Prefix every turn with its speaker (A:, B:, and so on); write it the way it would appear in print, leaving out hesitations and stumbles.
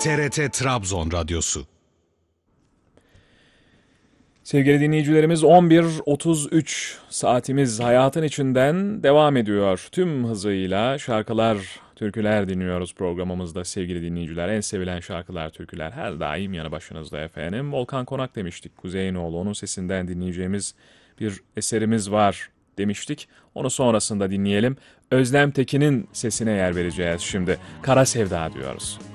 A: TRT Trabzon Radyosu.
B: Sevgili dinleyicilerimiz, 11.33 saatimiz hayatın içinden devam ediyor. Tüm hızıyla şarkılar, türküler dinliyoruz programımızda sevgili dinleyiciler. En sevilen şarkılar, türküler her daim yanı başınızda efendim. Volkan Konak demiştik, Kuzeyinoğlu. Onun sesinden dinleyeceğimiz bir eserimiz var demiştik. Onu sonrasında dinleyelim. Özlem Tekin'in sesine yer vereceğiz şimdi. Kara Sevda diyoruz.